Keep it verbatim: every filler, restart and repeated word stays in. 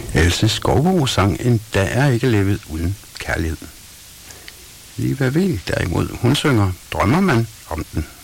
Else Skovbo sang en Der er ikke levet uden kærlighed. Liva Vel derimod, hun synger Drømmer man om den.